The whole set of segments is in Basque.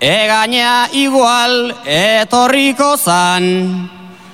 egaina igual etorriko zan,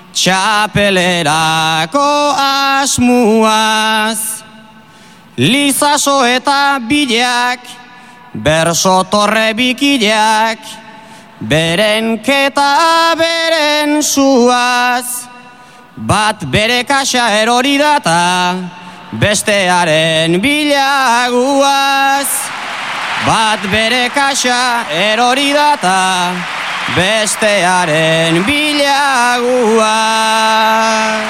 txapelerako asmuaz. Lizaso eta bilak, berso torre bikiak, beren keta beren suaz. Bat bere kaxa erori data, bestearen bilaguaz. Bat bere kaxa erori data, bestearen bilaguaz.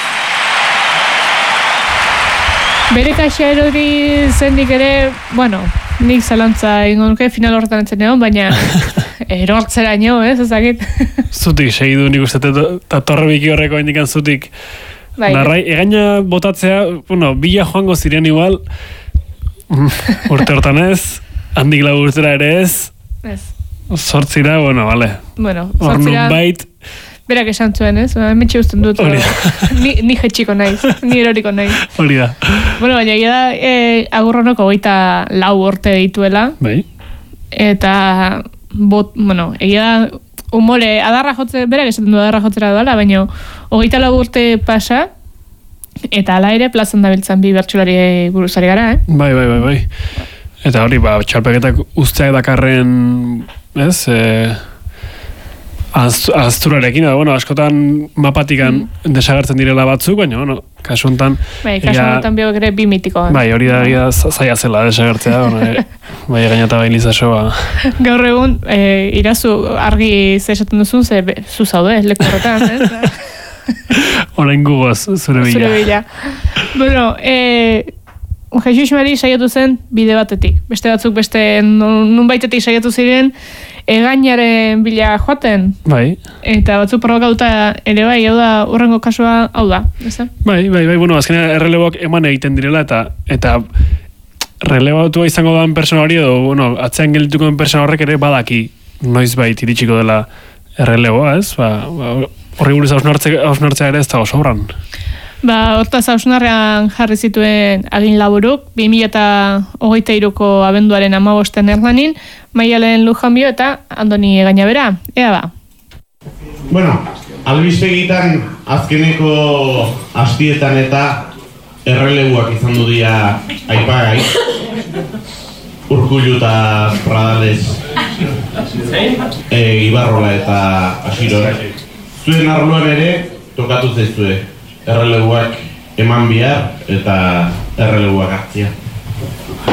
Bere kaxa erori zendik ere, bueno, nik zalantza ingo nuke final horretan entzen egon, baina erortzera ino, ezakit. Zutik segidu nik uste, eta torre biki horreko indikan zutik. Bai. Narrai, egaina botatzea, bueno, bila joango ziren igual, urte hortan ez, handik lau urtera ere ez. Ez. Sortzira, bueno, vale. Bueno, sortzira. Ornun bait. Berak esan zuen, ez? Hementxe usten dut. Ni jetxiko naiz, ni eroriko naiz. Hori da. Bueno, baina egia da, agurronoko 24 urte dituela. Bai. Eta, bueno, egia da, umore, adarra jotze, berak esaten du adarra jotzera doala, baina 24 urte pasa, eta ala ere plazan dabiltzan bi bertsolari buruzari gara, Bai. Eta hori, txalpeketak usteak dakarren, ez, azturarekin, bueno, askotan mapatikan desagertzen direla batzuk, baina, bueno, kasu honetan... Bai, kasu honetan biok ere bi mitiko. Bai, hori da zaila zela desagertzea, bai, gainata bai lizasoa. Gaur egun, irazu argi zesaten duzun, zu zaude, leku horretan, ez? Orain gugoz, zure bila. Bueno, Jesus Mari saiatu zen bide batetik. Beste batzuk beste nunbaitetik saiatu ziren egainaren bila joaten. Bai. Eta batzuk provokatuta ere bai, hau da, urrengo kasua hau da. Bai, bueno, azkenean erreleboak eman egiten direla eta relebotua izango da persona hori edo, bueno, atzean geldituko den persona horrek ere badaki noizbait iritsiko dela erreleboa, ez? Horri buruz hausnartzea ere ez dago sobran. Hortaz hausnarrean jarri zituen agin laburuk, 2023ko abenduaren 15 Erlanin, Maialen Lujanbio eta Andoni Gainabera. Ea ba. Bueno, albispegitan azkeneko astietan eta errelebuak izan du dira aipagai. Urkullu eta Pradales, Ibarrola eta Asiror. Zuen arloan ere tokatu zaizue. Errelebuak eman bihar eta errelebuak hartzia.